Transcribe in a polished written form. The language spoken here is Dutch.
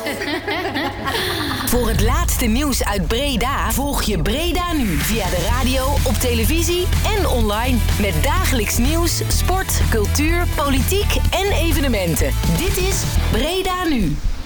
Voor het laatste nieuws uit Breda volg je Breda Nu via de radio, op televisie en online. Met dagelijks nieuws, sport, cultuur, politiek en evenementen. Dit is Breda Nu.